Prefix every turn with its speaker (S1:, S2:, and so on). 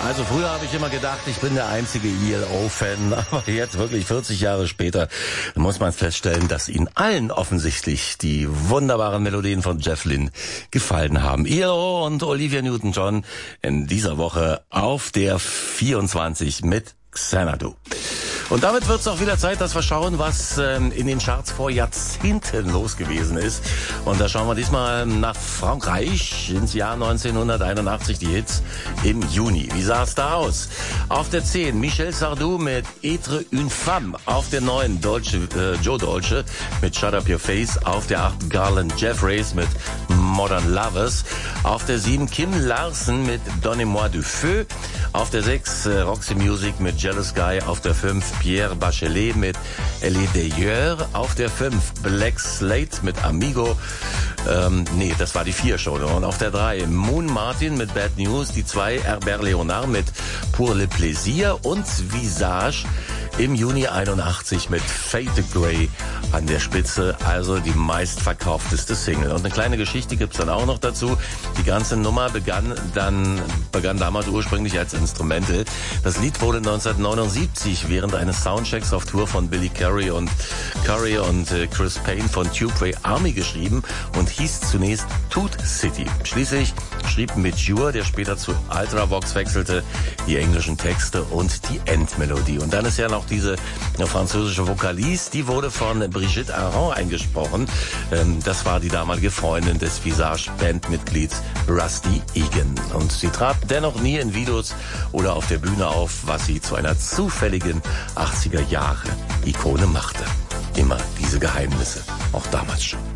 S1: Also früher habe ich immer gedacht, ich bin der einzige ELO-Fan, aber jetzt wirklich 40 Jahre später muss man feststellen, dass Ihnen allen offensichtlich die wunderbaren Melodien von Jeff Lynne gefallen haben. ELO und Olivia Newton-John in dieser Woche auf der 24 mit Xanadu. Und damit wird es auch wieder Zeit, dass wir schauen, was in den Charts vor Jahrzehnten los gewesen ist. Und da schauen wir diesmal nach Frankreich ins Jahr 1981, die Hits im Juni. Wie sah es da aus? Auf der 10 Michel Sardou mit Être une femme. Auf der 9 Joe Dolce mit Shut Up Your Face. Auf der 8 Garland Jeffreys mit Modern Lovers. Auf der 7 Kim Larsen mit Donnez-moi du feu. Auf der 6 Roxy Music mit Jealous Guy. Auf der 5 Pierre Bachelet mit Elle est d'ailleurs. Auf der 5 Black Slate mit Amigo. Das war die 4 schon. Und auf der 3 Moon Martin mit Bad News. Die 2 Herbert Léonard mit Pour le Plaisir. Und Visage im Juni 81 mit Fade Grey an der Spitze, also die meistverkaufteste Single. Und eine kleine Geschichte gibt's dann auch noch dazu. Die ganze Nummer begann damals ursprünglich als Instrumental. Das Lied wurde 1979 während eines Soundchecks auf Tour von Billy Curry und Chris Payne von Tubeway Army geschrieben und hieß zunächst Toot City. Schließlich schrieb Mature, der später zu Ultravox wechselte, die englischen Texte und die Endmelodie. Und dann ist ja noch diese französische Vokalist, die wurde von Brigitte Aron eingesprochen. Das war die damalige Freundin des Visage-Bandmitglieds Rusty Egan. Und sie trat dennoch nie in Videos oder auf der Bühne auf, was sie zu einer zufälligen 80er-Jahre-Ikone machte. Immer diese Geheimnisse, auch damals schon.